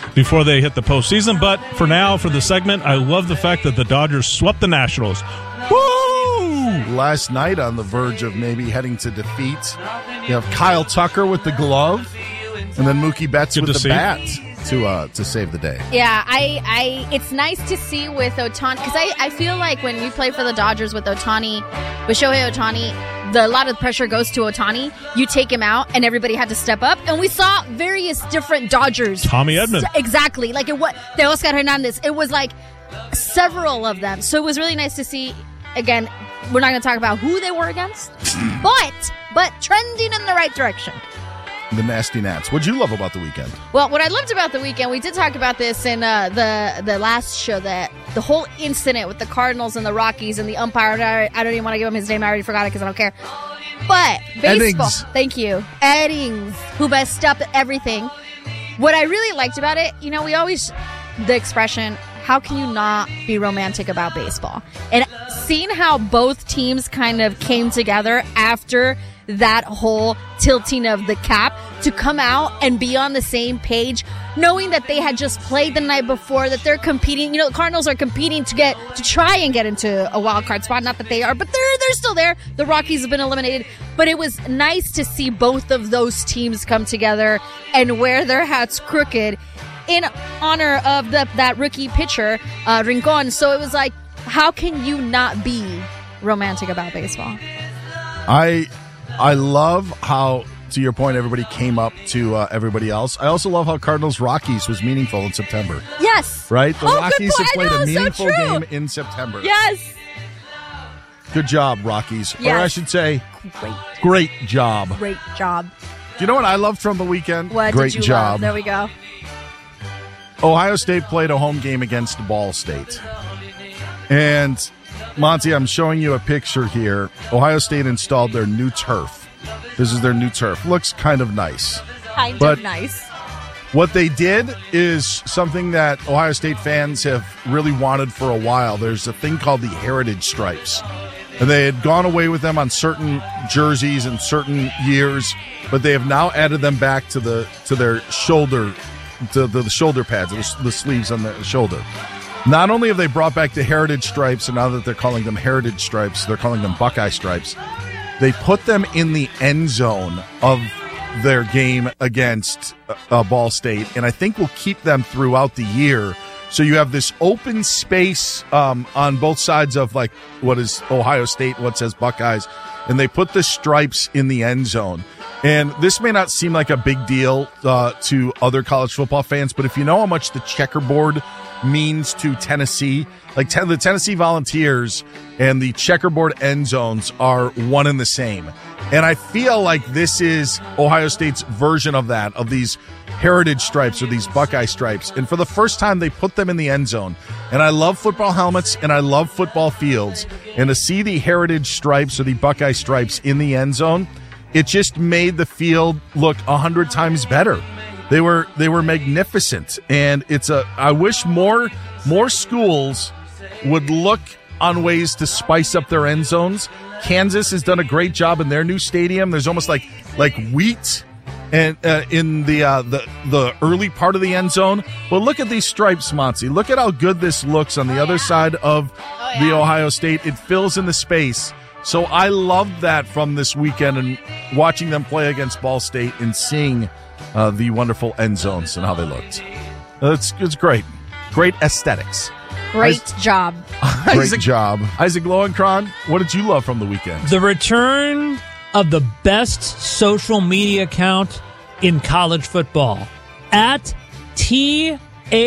before they hit the postseason. But for now, for the segment, I love the fact that the Dodgers swept the Nationals. Woo! Last night on the verge of maybe heading to defeat. You have Kyle Tucker with the glove, and then Mookie Betts with the bat to save the day. Yeah, it's nice to see with Ohtani, because I feel like when you play for the Dodgers with Shohei Ohtani, a lot of the pressure goes to Ohtani. You take him out, and everybody had to step up. And we saw various different Dodgers. Tommy Edman. Exactly. Like the Oscar Hernandez. It was like several of them. So it was really nice to see. Again, we're not going to talk about who they were against, but trending in the right direction. The Nasty Nats. What'd you love about the weekend? Well, what I loved about the weekend, we did talk about this in the last show, that the whole incident with the Cardinals and the Rockies and the umpire. I don't even want to give him his name. I already forgot it because I don't care. But baseball. Eddings. Thank you. Eddings, who messed up everything. What I really liked about it, we always, the expression, how can you not be romantic about baseball? And seeing how both teams kind of came together after that whole tilting of the cap to come out and be on the same page, knowing that they had just played the night before, that they're competing. The Cardinals are competing to try and get into a wild card spot. Not that they are, but they're still there. The Rockies have been eliminated. But it was nice to see both of those teams come together and wear their hats crooked in honor of that rookie pitcher, Rincon. So it was like, how can you not be romantic about baseball? I love how, to your point, everybody came up to everybody else. I also love how Cardinals-Rockies was meaningful in September. Yes. Right? The Rockies have played a so meaningful true. game in September. Yes. Good job, Rockies. Yes. Or I should say, Great job. Great job. Do you know what I loved from the weekend? What Great did you job. love? There we go. Ohio State played a home game against Ball State. And, Monty, I'm showing you a picture here. Ohio State installed their new turf. This is their new turf. Looks kind of nice. Kind of nice. What they did is something that Ohio State fans have really wanted for a while. There's a thing called the Heritage Stripes. And they had gone away with them on certain jerseys in certain years, but they have now added them back to their shoulder, to the shoulder pads, the sleeves on the shoulder. Not only have they brought back the Heritage Stripes, and now that they're calling them Heritage Stripes, they're calling them Buckeye Stripes. They put them in the end zone of their game against Ball State, and I think we'll keep them throughout the year. So you have this open space on both sides of like what is Ohio State, what says Buckeyes, and they put the stripes in the end zone. And this may not seem like a big deal to other college football fans, but if you know how much the checkerboard means to Tennessee, like the Tennessee Volunteers and the checkerboard end zones are one and the same. And I feel like this is Ohio State's version of that, of these Heritage Stripes or these Buckeye Stripes. And for the first time, they put them in the end zone. And I love football helmets and I love football fields. And to see the Heritage Stripes or the Buckeye Stripes in the end zone, it just made the field look 100 times better. They were magnificent. And I wish more schools would look on ways to spice up their end zones. Kansas has done a great job in their new stadium. There's almost like wheat and in the early part of the end zone. But look at these stripes, Monty. Look at how good this looks on the other side of the Ohio State. It fills in the space. So I loved that from this weekend and watching them play against Ball State and seeing the wonderful end zones and how they looked. It's great. Great aesthetics. Great job. Great job. Isaac Lowenkron, what did you love from the weekend? The return of the best social media account in college football. At TAMU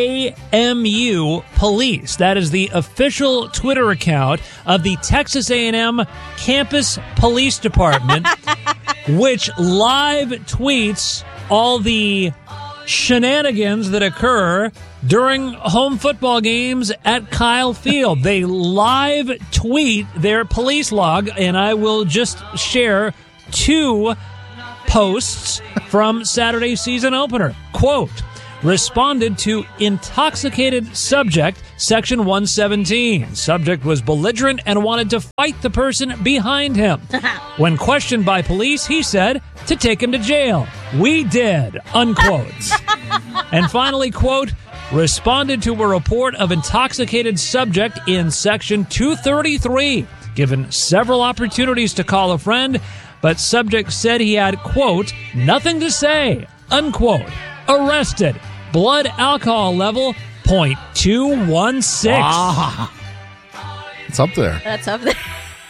Police. That is the official Twitter account of the Texas A&M Campus Police Department, which live tweets all the shenanigans that occur during home football games at Kyle Field. They live tweet their police log, and I will just share 2 posts from Saturday's season opener. Quote, responded to intoxicated subject, section 117. Subject was belligerent and wanted to fight the person behind him. When questioned by police, he said to take him to jail. We did, unquote. And finally, quote, responded to a report of intoxicated subject in section 233, given several opportunities to call a friend, but subject said he had, quote, nothing to say, unquote. Arrested. Blood alcohol level 0.216. Wow. It's up there. That's up there.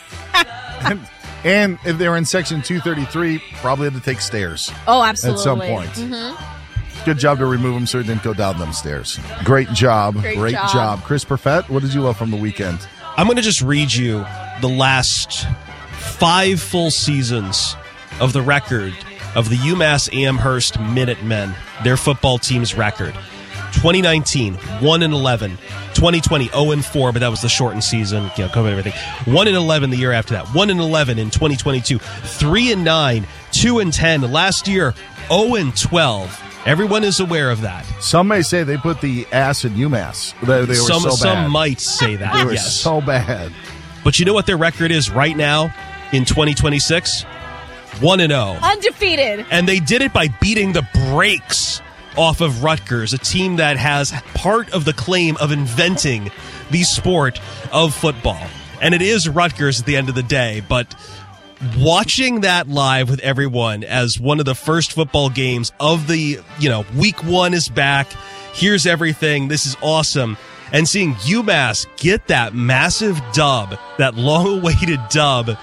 And if they were in section 233, probably had to take stairs Oh, absolutely. at some point. Good job to remove them so he didn't go down them stairs. Great job. Great job. Chris Perfett, what did you love from the weekend? I'm going to just read you the last 5 full seasons of the record of the UMass Amherst Minutemen, their football team's record. 2019, 1-11. 2020, 0-4, but that was the shortened season. COVID and everything. 1-11 the year after that. 1-11 in 2022. 3-9, 2-10. Last year, 0-12. Everyone is aware of that. Some may say they put the ass in UMass. They were so bad. Some might say that, They were yes. so bad. But you know what their record is right now in 2026? 1-0. Undefeated. And they did it by beating the brakes off of Rutgers, a team that has part of the claim of inventing the sport of football. And it is Rutgers at the end of the day, but watching that live with everyone as one of the first football games of the, week 1 is back. Here's everything. This is awesome. And seeing UMass get that massive dub, that long-awaited dub,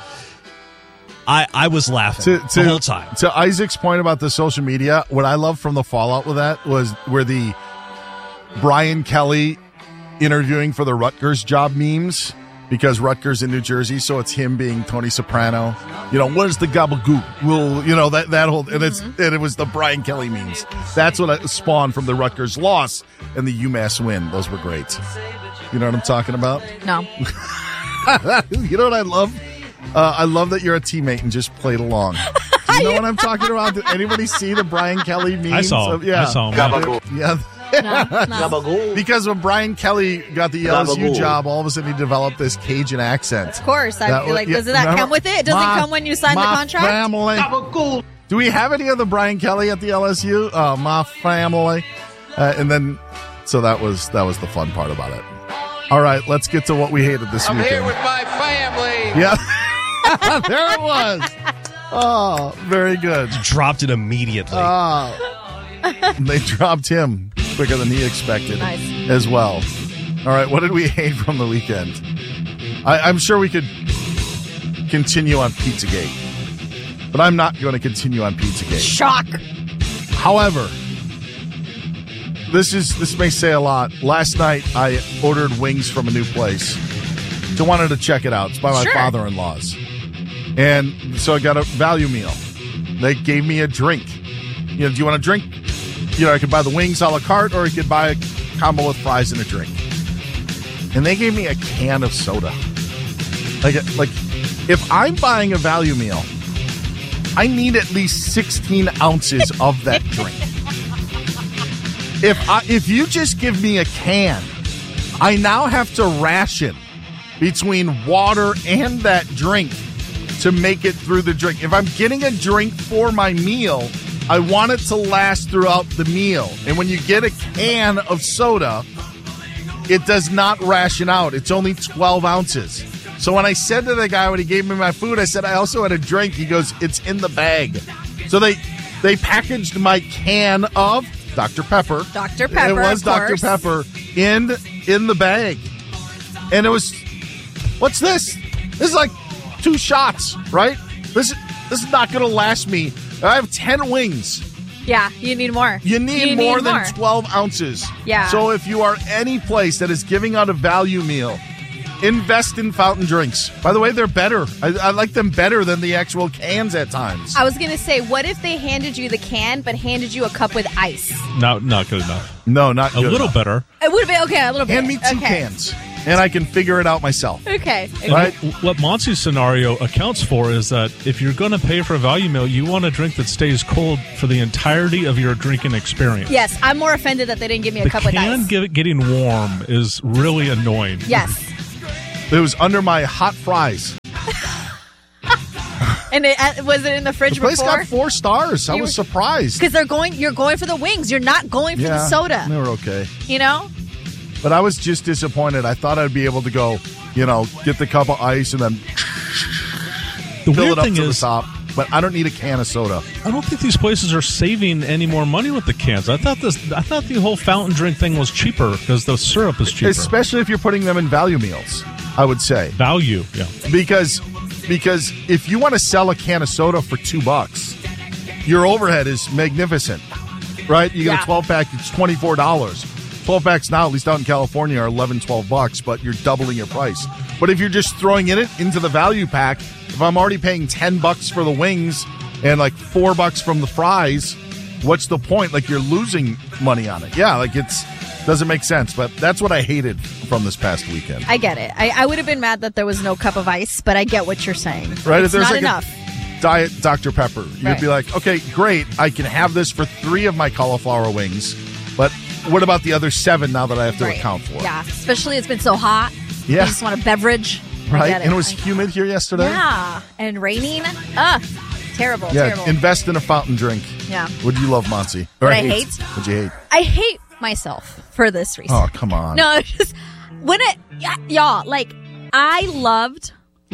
I was laughing the whole time. To Isaac's point about the social media, what I loved from the fallout with that was where the Brian Kelly interviewing for the Rutgers job memes, because Rutgers in New Jersey, so it's him being Tony Soprano. Where's the gabagool? Well, that whole, and it was the Brian Kelly memes. That's what spawned from the Rutgers loss and the UMass win. Those were great. You know what I'm talking about? No. You know what I love? I love that you're a teammate and just played along. Do you know what I'm talking about? Did anybody see the Brian Kelly memes? I saw him. Yeah. I saw him. Yeah. No. Because when Brian Kelly got the LSU job, all of a sudden he developed this Cajun accent. Of course. I feel like, doesn't that come with it? Does it come when you sign the contract? Family. Do we have any of the Brian Kelly at the LSU? My family. And then, so that was the fun part about it. All right, let's get to what we hated this weekend. I'm here with my family. Yeah. There it was. Oh, very good. Dropped it immediately. They dropped him quicker than he expected. Nice. As well. All right, what did we hate from the weekend? I'm sure we could continue on Pizzagate, but I'm not going to continue on Pizzagate. Shock. However, this may say a lot. Last night, I ordered wings from a new place. So I wanted to check it out. It's by my father-in-law's. And so I got a value meal. They gave me a drink. Do you want a drink? I could buy the wings a la carte, or you could buy a combo with fries and a drink. And they gave me a can of soda. Like if I'm buying a value meal, I need at least 16 ounces of that drink. If you just give me a can, I now have to ration between water and that drink to make it through the drink. If I'm getting a drink for my meal, I want it to last throughout the meal. And when you get a can of soda, it does not ration out. It's only 12 ounces. So when I said to the guy when he gave me my food, I said, I also had a drink. He goes, it's in the bag. So they packaged my can of Dr. Pepper. Dr. Pepper, It was Dr. Pepper in the bag. And it was, what's this? This is like 2 shots, right? This is not going to last me. I have 10 wings. Yeah, you need more. You need more than 12 ounces. Yeah. So if you are any place that is giving out a value meal, invest in fountain drinks. By the way, they're better. I like them better than the actual cans at times. I was going to say, what if they handed you the can, but handed you a cup with ice? Not good enough. No, not good A little enough. better. It would have been, okay, a little bit. Hand me 2 cans, and I can figure it out myself. Okay. Right? What Monty's scenario accounts for is that if you're going to pay for a value meal, you want a drink that stays cold for the entirety of your drinking experience. Yes, I'm more offended that they didn't give me a The cup with can ice. getting warm is really annoying. Yes. It was under my hot fries. And was it in the fridge The place before? got 4 stars. I was surprised. Because you're going for the wings. You're not going for the soda. They were okay. You know? But I was just disappointed. I thought I'd be able to go, get the cup of ice and then fill it up to the top. But I don't need a can of soda. I don't think these places are saving any more money with the cans. I thought the whole fountain drink thing was cheaper because the syrup is cheaper. Especially if you're putting them in value meals, I would say. Value, yeah. Because if you want to sell a can of soda for $2, your overhead is magnificent, right? You get a 12-pack, it's $24. 12 packs now, at least out in California, are $11-12, but you're doubling your price. But if you're just throwing it into the value pack, if I'm already paying $10 for the wings and like $4 from the fries, what's the point? Like, you're losing money on it. Yeah, like doesn't make sense. But that's what I hated from this past weekend. I get it. I would have been mad that there was no cup of ice, but I get what you're saying. Right? It's if there's not like enough. A Diet Dr. Pepper, you'd be like, okay, great. I can have this for 3 of my cauliflower wings, but what about the other 7 now that I have to account for? Yeah, especially it's been so hot. Yeah. You just want a beverage. Right? And it was humid here yesterday. Yeah, and raining. Terrible, yeah, terrible. Invest in a fountain drink. Yeah. What do you love, Monty? What I hate? What'd you hate? I hate myself for this reason. Oh, come on. No, it's just y'all, like, I loved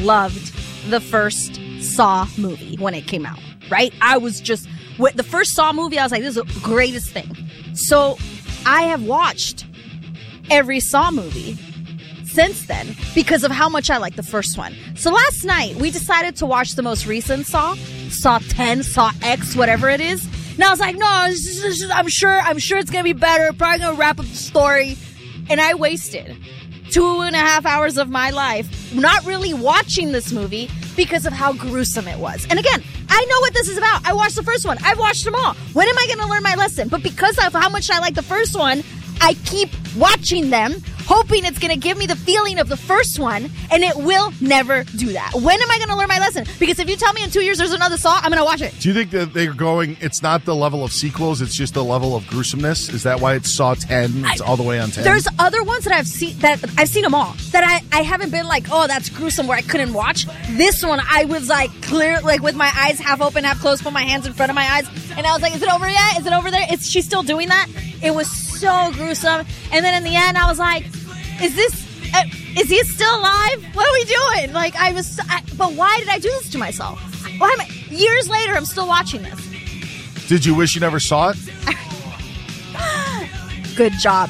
the first Saw movie when it came out, right? I was just, the first Saw movie, I was like, this is the greatest thing. So I have watched every Saw movie since then because of how much I like the first one. So last night, we decided to watch the most recent Saw 10, Saw X, whatever it is. And I was like, no, I'm sure it's going to be better. Probably going to wrap up the story. And I wasted 2.5 hours of my life not really watching this movie because of how gruesome it was. And again, I know what this is about. I watched the first one. I've watched them all. When am I going to learn my lesson? But because of how much I like the first one, I keep watching them, hoping it's going to give me the feeling of the first one, and it will never do that. When am I going to learn my lesson? Because if you tell me in 2 years there's another Saw, I'm going to watch it. Do you think that they're going, it's not the level of sequels, it's just the level of gruesomeness? Is that why it's Saw 10? It's all the way on 10? There's other ones that I've seen them all, that I haven't been like, oh, that's gruesome, where I couldn't watch. This one, I was like, clear, like with my eyes half open, half closed, put my hands in front of my eyes, and I was like, is it over yet? Is it over there? She's still doing that? It was so gruesome. And then in the end, I was like, is he still alive? What are we doing? Like, but why did I do this to myself? Years later, I'm still watching this. Did you wish you never saw it? Good job.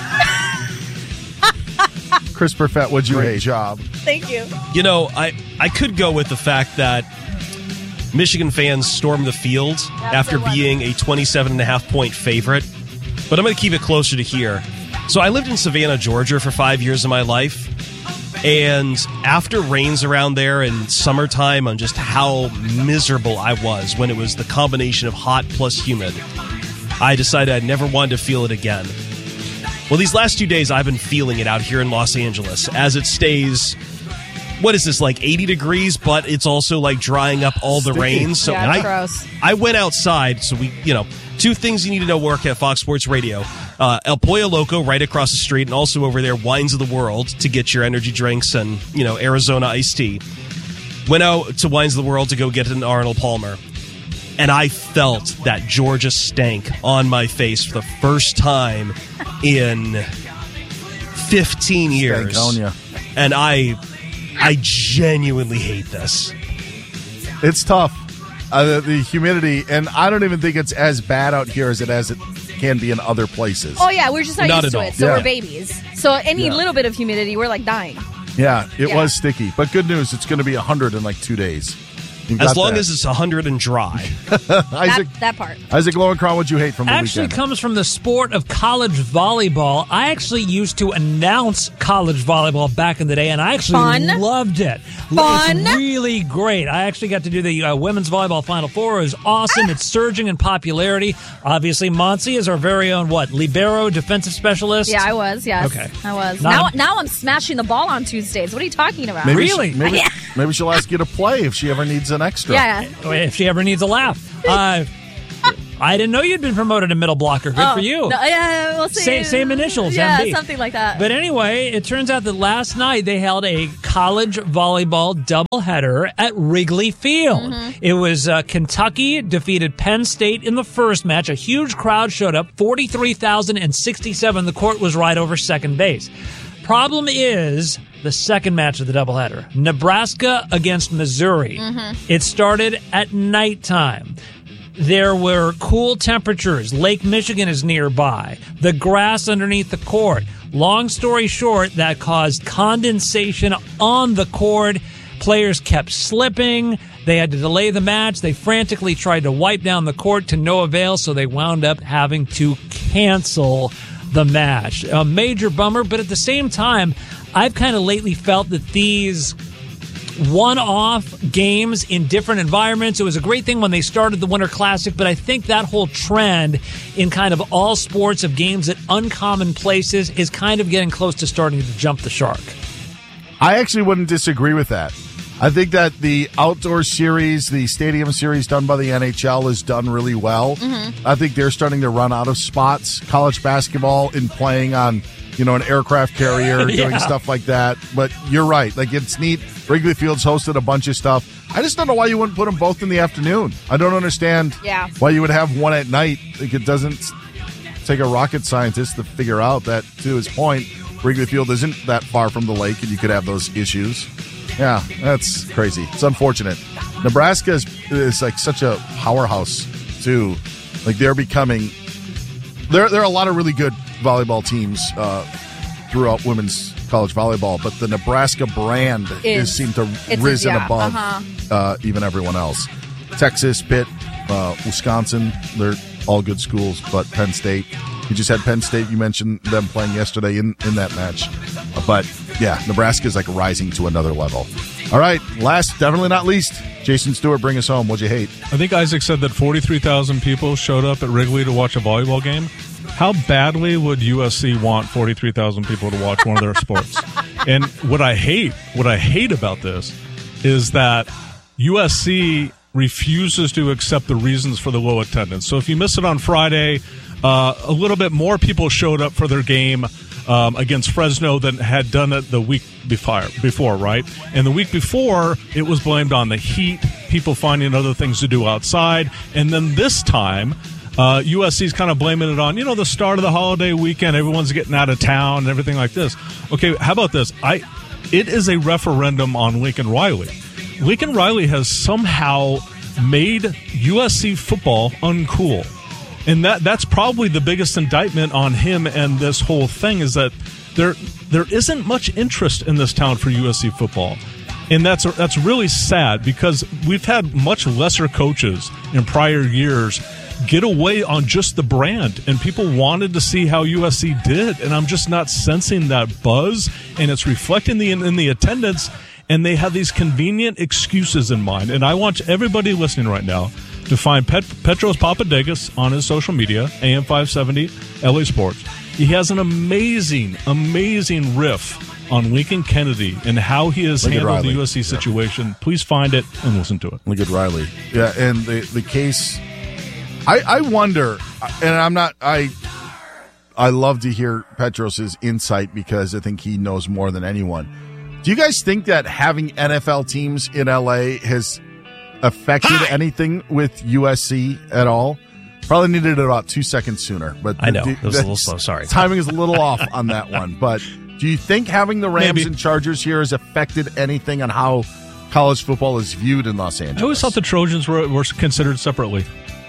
Chris Perfett, what'd you hate? Great job. Thank you. You know, I could go with the fact that Michigan fans stormed the field after being a 27.5-point favorite. But I'm going to keep it closer to here. So I lived in Savannah, Georgia for 5 years of my life. And after rains around there and summertime on just how miserable I was when it was the combination of hot plus humid, I decided I never wanted to feel it again. Well, these last 2 days I've been feeling it out here in Los Angeles as it stays, what is this, like 80 degrees, but it's also like drying up all the rain. So yeah, it's gross. I went outside, so we, two things you need to know work at Fox Sports Radio. El Pollo Loco right across the street, and also over there, Wines of the World to get your energy drinks and, Arizona iced tea. Went out to Wines of the World to go get an Arnold Palmer. And I felt that Georgia stank on my face for the first time in 15 years. Stankonia. And I genuinely hate this. It's tough. The humidity, and I don't even think it's as bad out here as it can be in other places. Oh, yeah, we're just not used to it, so yeah. We're babies. So any little bit of humidity, we're like dying. Yeah, it was sticky. But good news, it's going to be 100 in like 2 days. As long as it's 100 and dry. Isaac, that part. Isaac Lowenkron, what'd you hate from the actually weekend? Comes from the sport of college volleyball. I actually used to announce college volleyball back in the day, and I actually loved it. Fun. It's really great. I actually got to do the women's volleyball Final Four. It was awesome. It's surging in popularity. Obviously, Monty is our very own, libero, defensive specialist? Yeah, I was, yes. Okay. I was. Now I'm smashing the ball on Tuesdays. What are you talking about? Really? Maybe she'll ask you to play if she ever needs an extra. Yeah. If she ever needs a laugh. I didn't know you'd been promoted to middle blocker. Good for you. No, yeah, we'll see. Same initials, yeah, MB. something like that. But anyway, it turns out that last night they held a college volleyball doubleheader at Wrigley Field. Mm-hmm. It was Kentucky defeated Penn State in the first match. A huge crowd showed up, 43,067. The court was right over second base. Problem is the second match of the doubleheader, Nebraska against Missouri. Mm-hmm. It started at nighttime. There were cool temperatures. Lake Michigan is nearby. The grass underneath the court. Long story short, that caused condensation on the court. Players kept slipping. They had to delay the match. They frantically tried to wipe down the court to no avail, so they wound up having to cancel the match. A major bummer, but at the same time, I've kind of lately felt that these one-off games in different environments. It was a great thing when they started the Winter Classic, but I think that whole trend in kind of all sports of games at uncommon places is kind of getting close to starting to jump the shark. I actually wouldn't disagree with that. I think that the outdoor series, the stadium series done by the NHL is done really well. Mm-hmm. I think they're starting to run out of spots. College basketball in playing on, an aircraft carrier, doing stuff like that. But you're right. Like, it's neat. Wrigley Field's hosted a bunch of stuff. I just don't know why you wouldn't put them both in the afternoon. I don't understand why you would have one at night. Like, it doesn't take a rocket scientist to figure out that, to his point, Wrigley Field isn't that far from the lake, and you could have those issues. Yeah, that's crazy. It's unfortunate. Nebraska is like such a powerhouse, too. Like, they're becoming... There are a lot of really good volleyball teams throughout women's college volleyball, but the Nebraska brand seemed to risen above even everyone else. Texas, Pitt, Wisconsin, they're all good schools, but Penn State. You just had Penn State. You mentioned them playing yesterday in that match. But, yeah, Nebraska is like rising to another level. All right, last, definitely not least, Jason Stewart, bring us home. What'd you hate? I think Isaac said that 43,000 people showed up at Wrigley to watch a volleyball game. How badly would USC want 43,000 people to watch one of their sports? And what I hate about this is that USC refuses to accept the reasons for the low attendance. So if you miss it on Friday, a little bit more people showed up for their game against Fresno than had done it the week before, right? And the week before, it was blamed on the heat, people finding other things to do outside. And then this time, USC's kind of blaming it on, the start of the holiday weekend, everyone's getting out of town and everything like this. Okay, how about this? It is a referendum on Lincoln Riley. Lincoln Riley has somehow made USC football uncool. And that's probably the biggest indictment on him and this whole thing is that there isn't much interest in this town for USC football. And that's really sad because we've had much lesser coaches in prior years get away on just the brand, and people wanted to see how USC did, and I'm just not sensing that buzz, and it's reflecting in the attendance, and they have these convenient excuses in mind. And I want everybody listening right now to find Petros Papadakis on his social media, AM 570, LA Sports. He has an amazing riff on Lincoln Kennedy and how he has handled the USC situation. Please find it and listen to it. Look at Riley. Yeah, and the case... I wonder, and I love to hear Petros' insight because I think he knows more than anyone. Do you guys think that having NFL teams in LA has affected anything with USC at all? Probably needed it about 2 seconds sooner. But I know. It was a little slow. Sorry. Timing is a little off on that one. But do you think having the Rams and Chargers here has affected anything on how college football is viewed in Los Angeles? I always thought the Trojans were considered separately.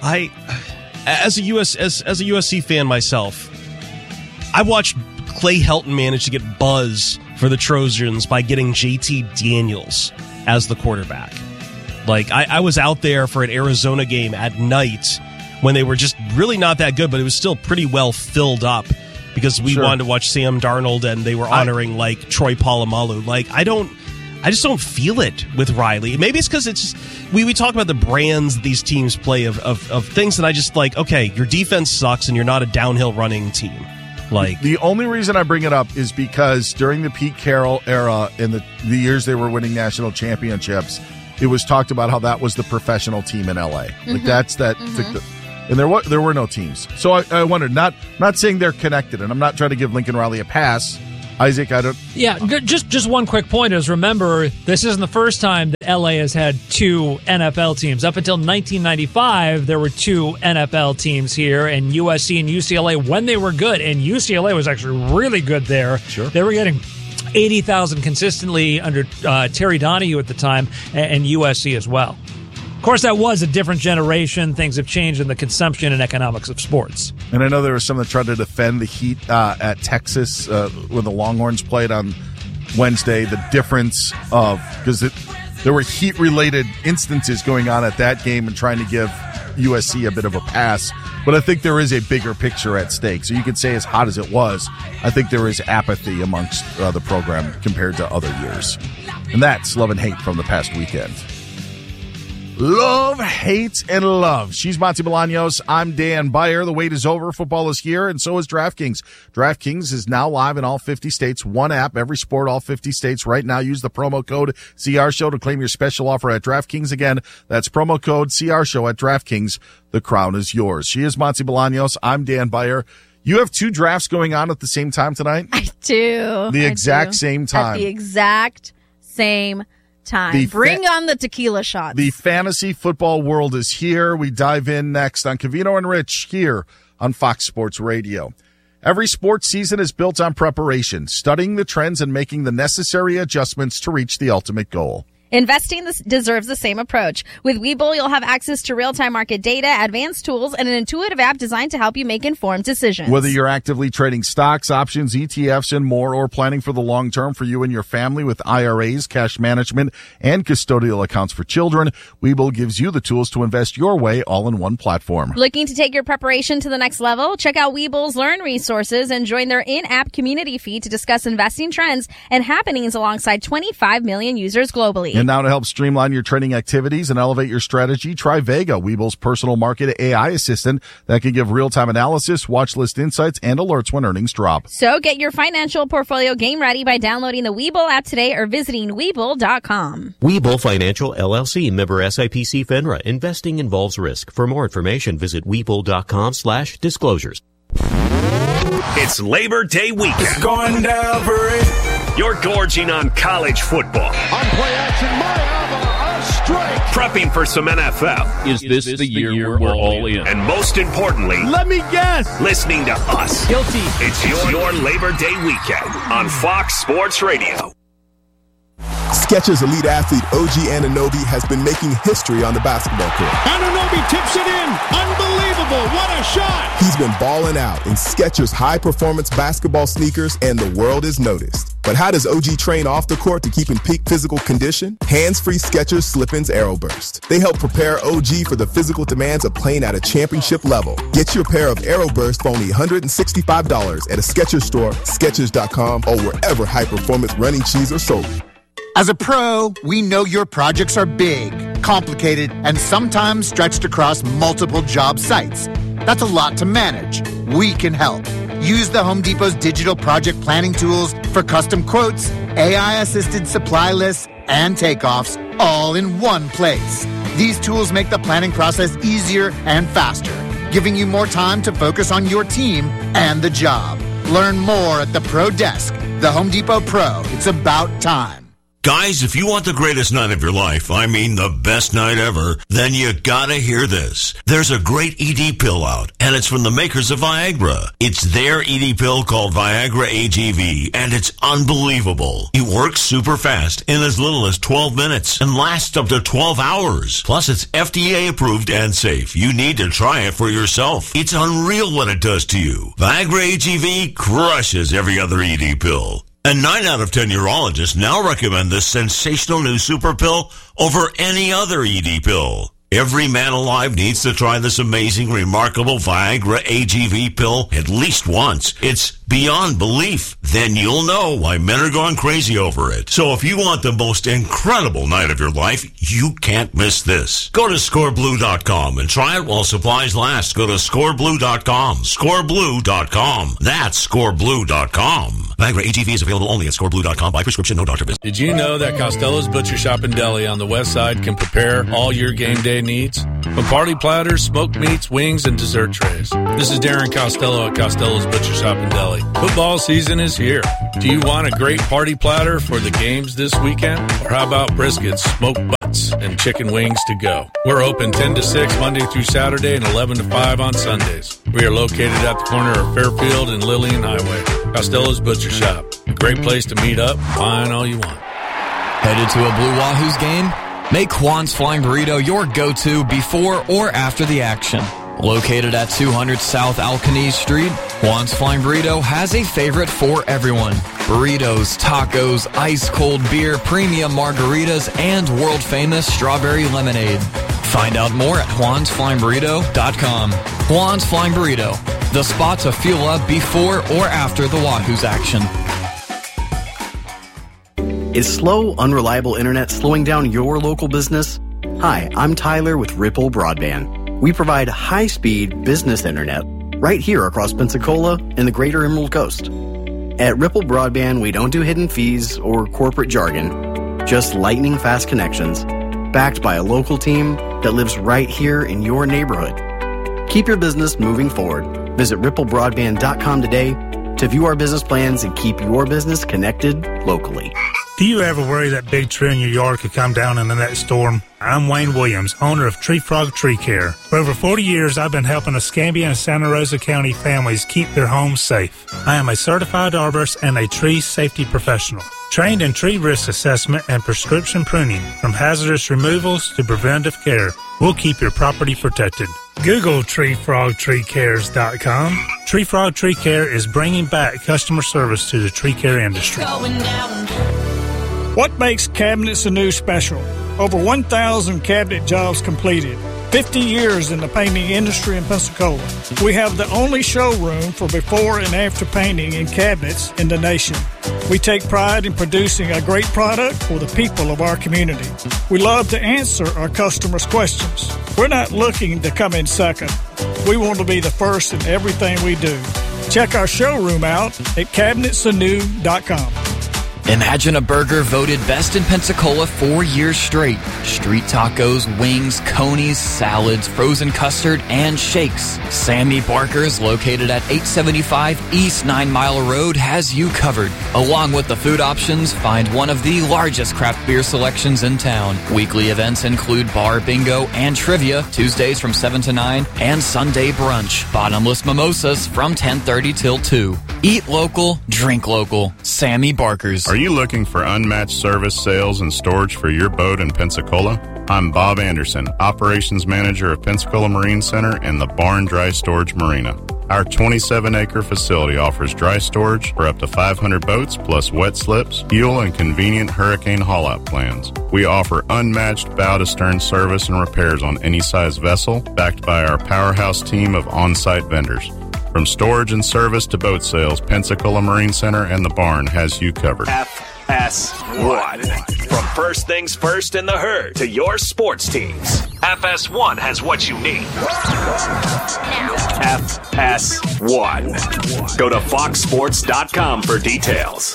As a USC fan myself, I watched Clay Helton manage to get buzz for the Trojans by getting JT Daniels as the quarterback. Like, I was out there for an Arizona game at night when they were just really not that good, but it was still pretty well filled up because we wanted to watch Sam Darnold, and they were honoring like Troy Polamalu. Like, I just don't feel it with Riley. Maybe it's because it's just, we talk about the brands these teams play of things, and I just like, okay, your defense sucks and you're not a downhill running team. Like, the only reason I bring it up is because during the Pete Carroll era and the years they were winning national championships, it was talked about how that was the professional team in LA. Like, that's that. and there were no teams. So I wondered, not saying they're connected, and I'm not trying to give Lincoln Riley a pass. Isaac, I don't... Yeah, just one quick point is, remember, this isn't the first time that LA has had two NFL teams. Up until 1995, there were two NFL teams here, and USC and UCLA, when they were good, and UCLA was actually really good there. Sure. They were getting 80,000 consistently under Terry Donahue at the time, and USC as well. Of course, that was a different generation. Things have changed in the consumption and economics of sports. And I know there was some that tried to defend the Heat at Texas when the Longhorns played on Wednesday. The difference of, because there were Heat-related instances going on at that game and trying to give USC a bit of a pass. But I think there is a bigger picture at stake. So you could say, as hot as it was, I think there is apathy amongst the program compared to other years. And that's love and hate from the past weekend. Love, hate, and love. She's Monty Bolaños. I'm Dan Beyer. The wait is over. Football is here, and so is DraftKings. DraftKings is now live in all 50 states. One app, every sport, all 50 states. Right now, use the promo code CRShow to claim your special offer at DraftKings. Again, that's promo code CRShow at DraftKings. The crown is yours. She is Monty Bolaños. I'm Dan Beyer. You have two drafts going on at the same time tonight? I do. The exact same time. At the exact same time. Bring on the tequila shots. The fantasy football world is here. We dive in next on Covino and Rich here on Fox Sports Radio. Every sports season is built on preparation, studying the trends and making the necessary adjustments to reach the ultimate goal. Investing deserves the same approach. With Webull, you'll have access to real-time market data, advanced tools, and an intuitive app designed to help you make informed decisions. Whether you're actively trading stocks, options, ETFs, and more, or planning for the long term for you and your family with IRAs, cash management, and custodial accounts for children, Webull gives you the tools to invest your way all in one platform. Looking to take your preparation to the next level? Check out Webull's Learn resources and join their in-app community feed to discuss investing trends and happenings alongside 25 million users globally. And now to help streamline your trading activities and elevate your strategy, try Vega, Webull's personal market AI assistant that can give real-time analysis, watch list insights, and alerts when earnings drop. So get your financial portfolio game ready by downloading the Webull app today or visiting Webull.com. Webull Financial LLC, member SIPC FINRA. Investing involves risk. For more information, visit Webull.com/disclosures. It's Labor Day weekend. It's going down for it. You're gorging on college football. On play action, Mayava, a strike. Prepping for some NFL. Is this the year we're all in? And most importantly, let me guess, listening to us. Guilty. It's your Labor Day weekend on Fox Sports Radio. Skechers elite athlete OG Anunoby has been making history on the basketball court. Anunoby tips it in. Unbelievable. What a shot. He's been balling out in Skechers high-performance basketball sneakers, and the world has noticed. But how does OG train off the court to keep in peak physical condition? Hands-free Skechers Slip-ins Aeroburst. They help prepare OG for the physical demands of playing at a championship level. Get your pair of Aeroburst for only $165 at a Skechers store, Skechers.com, or wherever high-performance running shoes are sold. As a pro, we know your projects are big, complicated, and sometimes stretched across multiple job sites. That's a lot to manage. We can help. Use the Home Depot's digital project planning tools for custom quotes, AI-assisted supply lists, and takeoffs all in one place. These tools make the planning process easier and faster, giving you more time to focus on your team and the job. Learn more at the Pro Desk. The Home Depot Pro. It's about time. Guys, if you want the greatest night of your life, I mean the best night ever, then you gotta hear this. There's a great ED pill out, and it's from the makers of Viagra. It's their ED pill called Viagra AGV, and it's unbelievable. It works super fast in as little as 12 minutes and lasts up to 12 hours. Plus, it's FDA approved and safe. You need to try it for yourself. It's unreal what it does to you. Viagra AGV crushes every other ED pill. And 9 out of 10 urologists now recommend this sensational new super pill over any other ED pill. Every man alive needs to try this amazing, remarkable Viagra AGV pill at least once. It's beyond belief, then you'll know why men are going crazy over it. So if you want the most incredible night of your life, you can't miss this. Go to scoreblue.com and try it while supplies last. Go to scoreblue.com. Scoreblue.com. That's scoreblue.com. Viagra AGV is available only at scoreblue.com by prescription, no doctor visit. Did you know that Costello's Butcher Shop and Deli on the west side can prepare all your game day needs? From party platters, smoked meats, wings, and dessert trays. This is Darren Costello at Costello's Butcher Shop and Deli. Football season is here. Do you want a great party platter for the games this weekend? Or how about briskets, smoked butts, and chicken wings to go? We're open 10 to 6 Monday through Saturday and 11 to 5 on Sundays. We are located at the corner of Fairfield and Lillian Highway. Costello's Butcher Shop. A great place to meet up, find all you want. Headed to a Blue Wahoos game? Make Juan's Flying Burrito your go-to before or after the action. Located at 200 South Alcanese Street, Juan's Flying Burrito has a favorite for everyone. Burritos, tacos, ice-cold beer, premium margaritas, and world-famous strawberry lemonade. Find out more at juansflyingburrito.com. Juan's Flying Burrito, the spot to fuel up before or after the Wahoos action. Is slow, unreliable internet slowing down your local business? Hi, I'm Tyler with Ripple Broadband. We provide high-speed business internet right here across Pensacola and the greater Emerald Coast. At Ripple Broadband, we don't do hidden fees or corporate jargon, just lightning-fast connections, backed by a local team that lives right here in your neighborhood. Keep your business moving forward. Visit ripplebroadband.com today to view our business plans and keep your business connected locally. Do you ever worry that big tree in your yard could come down in the next storm? I'm Wayne Williams, owner of Tree Frog Tree Care. For over 40 years, I've been helping Escambia and Santa Rosa County families keep their homes safe. I am a certified arborist and a tree safety professional, trained in tree risk assessment and prescription pruning, from hazardous removals to preventive care. We'll keep your property protected. Google TreeFrogTreeCares.com. Tree Frog Tree Care is bringing back customer service to the tree care industry. What makes Cabinets Anew special? Over 1,000 cabinet jobs completed. 50 years in the painting industry in Pensacola. We have the only showroom for before and after painting in cabinets in the nation. We take pride in producing a great product for the people of our community. We love to answer our customers' questions. We're not looking to come in second. We want to be the first in everything we do. Check our showroom out at cabinetsanew.com. Imagine a burger voted best in Pensacola 4 years straight. Street tacos, wings, conies, salads, frozen custard, and shakes. Sammy Barker's, located at 875 East 9 Mile Road, has you covered. Along with the food options, find one of the largest craft beer selections in town. Weekly events include bar bingo and trivia, Tuesdays from 7 to 9, and Sunday brunch. Bottomless mimosas from 10:30 till 2. Eat local, drink local. Sammy Barker's. Are you looking for unmatched service, sales, and storage for your boat in Pensacola? I'm Bob Anderson, Operations Manager of Pensacola Marine Center and the Barn Dry Storage Marina. Our 27-acre facility offers dry storage for up to 500 boats, plus wet slips, fuel, and convenient hurricane haul-out plans. We offer unmatched bow-to-stern service and repairs on any size vessel, backed by our powerhouse team of on-site vendors. From storage and service to boat sales, Pensacola Marine Center and the Barn has you covered. FS1. From first things first in the herd to your sports teams, FS1 has what you need. FS1. Go to foxsports.com for details.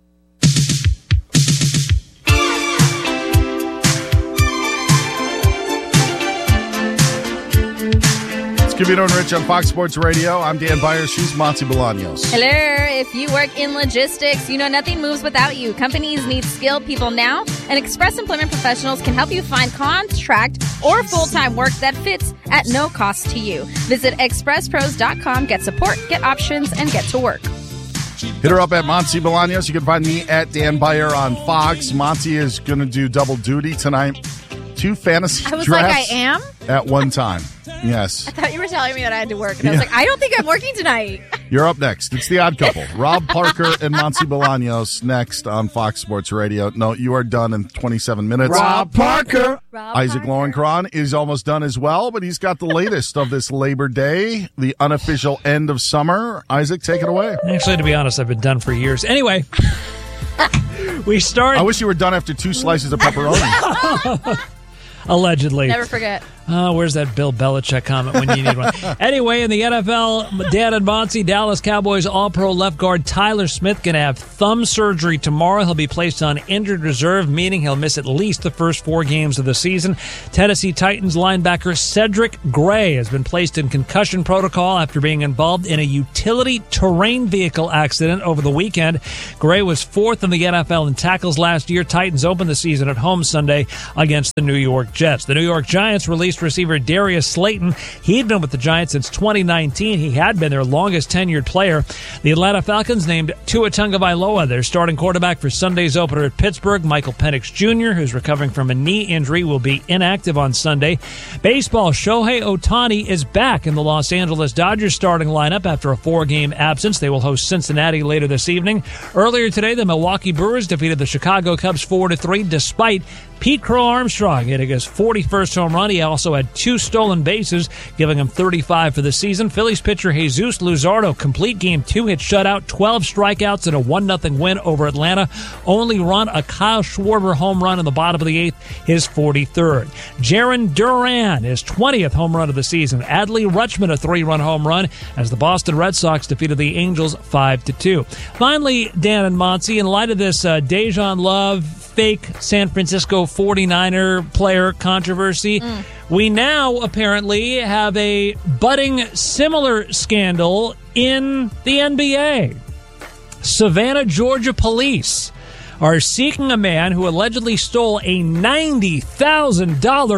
Scavino and Rich on Fox Sports Radio. I'm Dan Byers. She's Monty Bolaños. Hello. If you work in logistics, you know nothing moves without you. Companies need skilled people now, and Express Employment Professionals can help you find contract or full-time work that fits at no cost to you. Visit expresspros.com, get support, get options, and get to work. Hit her up at Monty Bolaños. You can find me at Dan Byer on Fox. Monty is going to do double duty tonight. 2 fantasy I was drafts like, I am? at one time. Yes. I thought you were telling me that I had to work, and I was like, I don't think I'm working tonight. You're up next. It's The Odd Couple. Rob Parker and Monty Bolaños next on Fox Sports Radio. No, you are done in 27 minutes. Rob Parker. Isaac Lowenkron is almost done as well, but he's got the latest of this Labor Day, the unofficial end of summer. Isaac, take it away. Actually, to be honest, I've been done for years. Anyway, we start. I wish you were done after 2 slices of pepperoni. Allegedly. Never forget. Oh, where's that Bill Belichick comment when you need one? Anyway, in the NFL, Dan and Monty, Dallas Cowboys All-Pro left guard Tyler Smith going to have thumb surgery tomorrow. He'll be placed on injured reserve, meaning he'll miss at least the first 4 games of the season. Tennessee Titans linebacker Cedric Gray has been placed in concussion protocol after being involved in a utility terrain vehicle accident over the weekend. Gray was 4th in the NFL in tackles last year. Titans opened the season at home Sunday against the New York Jets. The New York Giants released receiver Darius Slayton. He'd been with the Giants since 2019. He had been their longest tenured player. The Atlanta Falcons named Tua Tagovailoa their starting quarterback for Sunday's opener at Pittsburgh. Michael Penix Jr., who's recovering from a knee injury, will be inactive on Sunday. Baseball, Shohei Ohtani is back in the Los Angeles Dodgers starting lineup after a 4-game absence. They will host Cincinnati later this evening. Earlier today, the Milwaukee Brewers defeated the Chicago Cubs 4-3 despite Pete Crow Armstrong hitting his 41st home run. He also had 2 stolen bases, giving him 35 for the season. Phillies pitcher Jesus Luzardo, complete Game 2, hit shutout, 12 strikeouts, and a 1-0 win over Atlanta. Only run a Kyle Schwarber home run in the bottom of the 8th, his 43rd. Jarren Duran, his 20th home run of the season. Adley Rutschman, a 3-run home run, as the Boston Red Sox defeated the Angels 5-2. Finally, Dan and Monty, in light of this Dejan Love fake San Francisco 49er player controversy, we now apparently have a budding similar scandal in the NBA. Savannah, Georgia police are seeking a man who allegedly stole a $90,000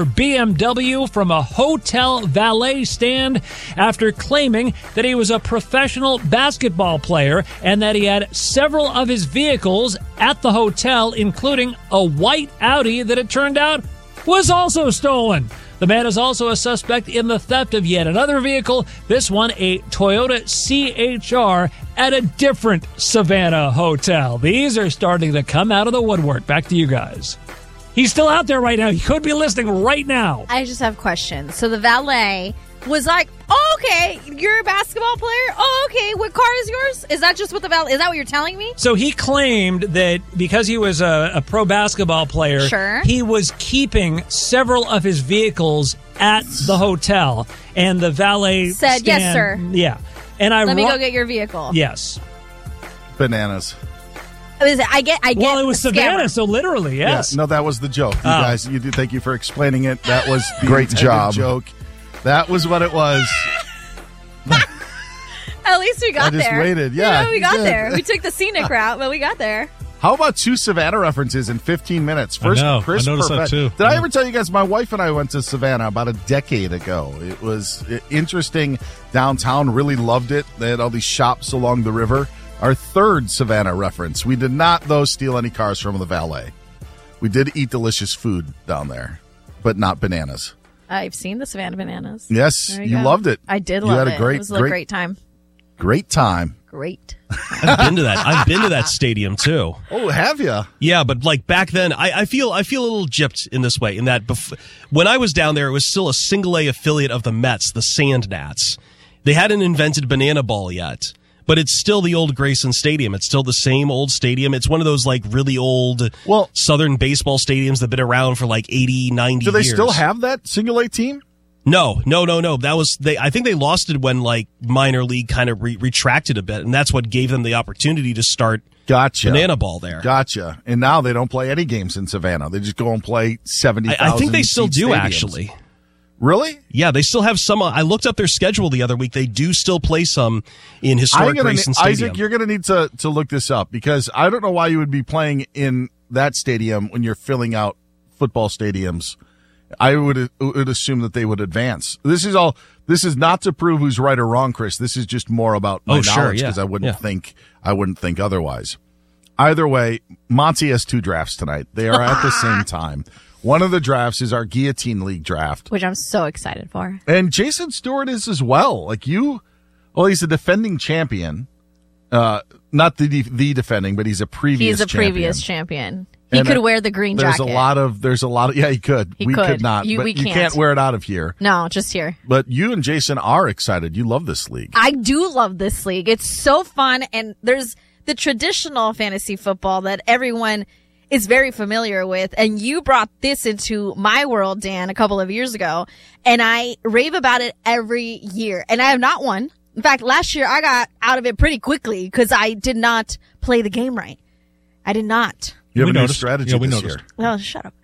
BMW from a hotel valet stand after claiming that he was a professional basketball player and that he had several of his vehicles at the hotel, including a white Audi that it turned out was also stolen. The man is also a suspect in the theft of yet another vehicle, this one a Toyota CHR, at a different Savannah hotel. These are starting to come out of the woodwork. Back to you guys. He's still out there right now. He could be listening right now. I just have questions. So the valet was like, oh, okay, you're a basketball player? Oh, okay, what car is yours? Is that just what the valet, is that what you're telling me? So he claimed that because he was a pro basketball player, sure, he was keeping several of his vehicles at the hotel, and the valet said, yes, sir. Yeah. And let me go get your vehicle. Yes. Bananas. I get. Well, it was Savannah, so literally, yes. Yeah, no, that was the joke. You guys, thank you for explaining it. That was the great job. Joke. That was what it was. At least we got there. I just waited. Yeah, we got there. We took the scenic route, but we got there. How about 2 Savannah references in 15 minutes? First, I Chris noticed that too. Did I ever tell you guys, my wife and I went to Savannah about a decade ago. It was interesting downtown, really loved it. They had all these shops along the river. Our 3rd Savannah reference. We did not, though, steal any cars from the valet. We did eat delicious food down there, but not bananas. I've seen the Savannah bananas. Yes, you loved it. I did love it. You had it was a great time. Great time. Great. I've been to that. I've been to that stadium too. Oh, have you? Yeah, but like back then, I feel a little gypped in this way. In that, when I was down there, it was still a single A affiliate of the Mets, the Sand Gnats. They hadn't invented banana ball yet, but it's still the old Grayson Stadium. It's still the same old stadium. It's one of those like really old Southern baseball stadiums that've been around for like 80, 90 years. Do they still have that single A team? No. That was I think they lost it when like minor league kind of retracted a bit, and that's what gave them the opportunity to start banana ball there. Gotcha. And now they don't play any games in Savannah. They just go and play 70,000. I think they still do stadiums. Actually. Really? Yeah, they still have some. I looked up their schedule the other week. They do still play some in historic Grayson Stadium. Isaac, you're going to need to look this up because I don't know why you would be playing in that stadium when you're filling out football stadiums. I would assume that they would advance. This is not to prove who's right or wrong, Chris. This is just more about my knowledge because I wouldn't think otherwise. Either way, Monty has 2 drafts tonight. They are at the same time. One of the drafts is our Guillotine League draft, which I'm so excited for. And Jason Stewart is as well. Like you, Well, he's a defending champion. Not the defending, but he's a previous champion. He could wear the green jacket. There's a lot of, yeah, he could. We could not. But we can't wear it out of here. No, just here. But you and Jason are excited. You love this league. I do love this league. It's so fun. And there's the traditional fantasy football that everyone is very familiar with. And you brought this into my world, Dan, a couple of years ago. And I rave about it every year. And I have not won. In fact, last year I got out of it pretty quickly because I did not play the game right. I did not. You have a new strategy this year. Oh, shut up.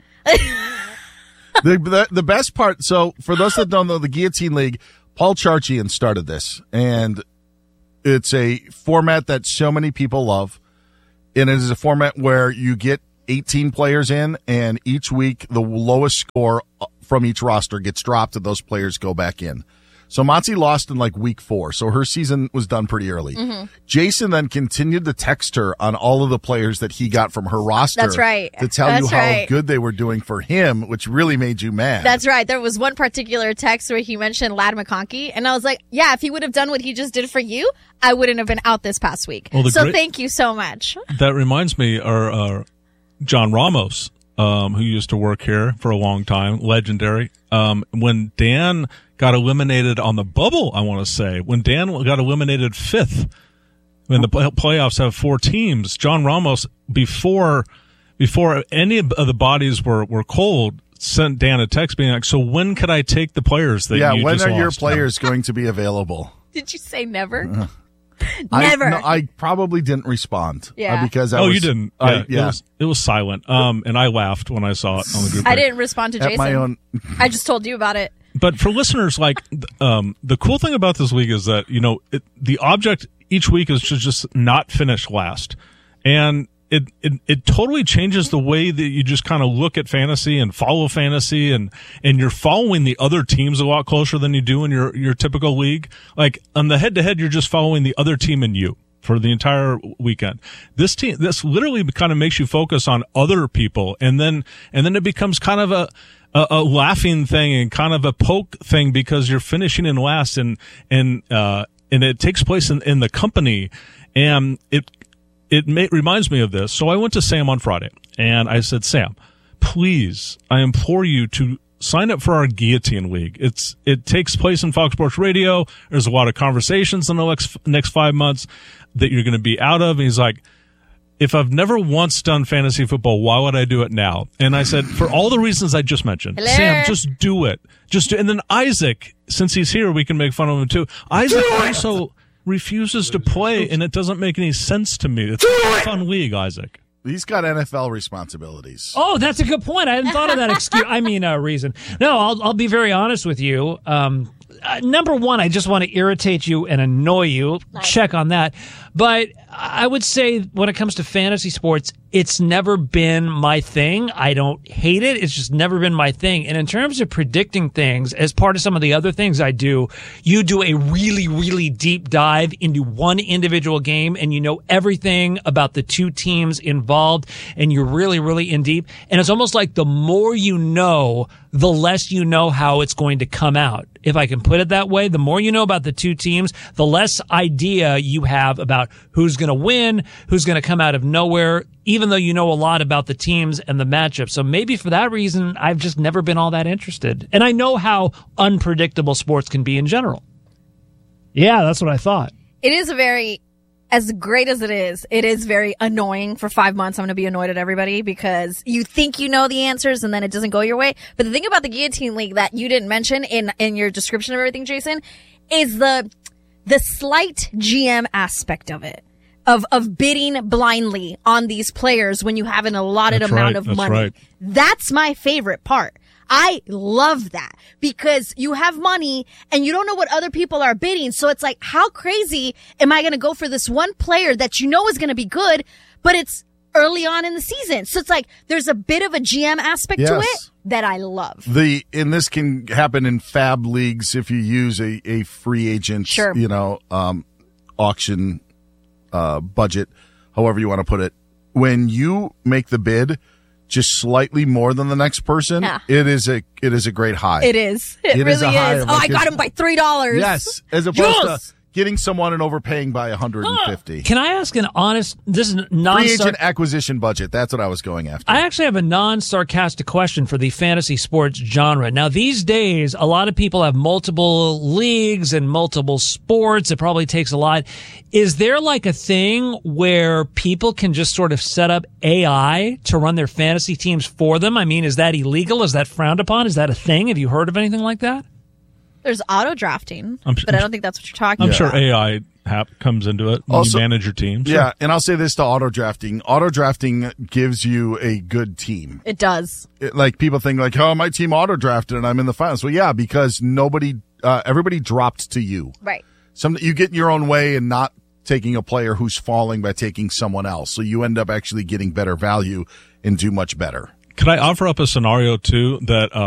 The best part, so for those that don't know, the Guillotine League, Paul Charchian started this, and it's a format that so many people love, and it is a format where you get 18 players in, and each week the lowest score from each roster gets dropped, and those players go back in. So Motzi lost in like week 4, so her season was done pretty early. Mm-hmm. Jason then continued to text her on all of the players that he got from her roster. That's right. To tell you how good they were doing for him, which really made you mad. That's right. There was one particular text where he mentioned Ladd McConkey, and I was like, yeah, if he would have done what he just did for you, I wouldn't have been out this past week. Well, thank you so much. That reminds me, John Ramos, who used to work here for a long time, legendary. When Dan got eliminated on the bubble, I want to say, when Dan got eliminated 5th, when the playoffs have 4 teams, John Ramos, before any of the bodies were cold, sent Dan a text being like, so when could I take the players that you when just are lost? Your players going to be available? Did you say never? Never. I probably didn't respond. Yeah. Because you didn't. It was silent. And I laughed when I saw it on the group. I didn't respond to Jason. I just told you about it. But for listeners, like, the cool thing about this league is that, the object each week is to just not finish last. And it totally changes the way that you just kind of look at fantasy and follow fantasy, and you're following the other teams a lot closer than you do in your typical league. Like, on the head-to-head, you're just following the other team and you for the entire weekend. This literally kind of makes you focus on other people, and then it becomes kind of a laughing thing and kind of a poke thing because you're finishing in last, and it takes place in the company, and it reminds me of this. So I went to Sam on Friday and I said, Sam, please, I implore you to sign up for our Guillotine League. It takes place in Fox Sports Radio. There's a lot of conversations in the next 5 months that you're going to be out of. And he's like, if I've never once done fantasy football, why would I do it now? And I said, for all the reasons I just mentioned, Hello. Sam, just do it. And then Isaac, since he's here, we can make fun of him too. Isaac also refuses to play, and it doesn't make any sense to me. It's a fun league, Isaac. He's got NFL responsibilities. Oh, that's a good point. I hadn't thought of that reason. No, I'll be very honest with you. Number one, I just want to irritate you and annoy you. Nice. Check on that. But I would say when it comes to fantasy sports, it's never been my thing. I don't hate it. It's just never been my thing. And in terms of predicting things, as part of some of the other things I do, you do a really, really deep dive into one individual game, and you know everything about the two teams involved, and you're really, really in deep. And it's almost like the more you know, the less you know how it's going to come out. If I can put it that way, the more you know about the two teams, the less idea you have about who's going to win, who's going to come out of nowhere, even though you know a lot about the teams and the matchups. So maybe for that reason, I've just never been all that interested. And I know how unpredictable sports can be in general. Yeah, that's what I thought. It is as great as it is very annoying. For 5 months, I'm going to be annoyed at everybody because you think you know the answers and then it doesn't go your way. But the thing about the Guillotine League that you didn't mention in your description of everything, Jason, is the slight GM aspect of it. Of bidding blindly on these players when you have an allotted amount of money. Right. That's my favorite part. I love that because you have money and you don't know what other people are bidding. So it's like, how crazy am I going to go for this one player that you know is going to be good, but it's early on in the season. So it's like, there's a bit of a GM aspect to it that I love. And this can happen in fab leagues if you use a free agent, auction, budget, however you want to put it. When you make the bid just slightly more than the next person, it is a great high. It is. It really is. I got him by $3. Yes. As opposed to getting someone and overpaying by $150. Can I ask an honest? This is free agent acquisition budget. That's what I was going after. I actually have a non-sarcastic question for the fantasy sports genre. Now, these days, a lot of people have multiple leagues and multiple sports. It probably takes a lot. Is there like a thing where people can just sort of set up AI to run their fantasy teams for them? I mean, is that illegal? Is that frowned upon? Is that a thing? Have you heard of anything like that? There's auto drafting, but I don't think that's what you're talking I'm about. sure AI comes into it when you manage your team. Yeah, and I'll say this to auto drafting. Auto drafting gives you a good team. It does. Like people think like, oh, my team auto drafted and I'm in the finals. Well, yeah, because everybody dropped to you. Right. You get in your own way and not taking a player who's falling by taking someone else. So you end up actually getting better value and do much better. Could I offer up a scenario too that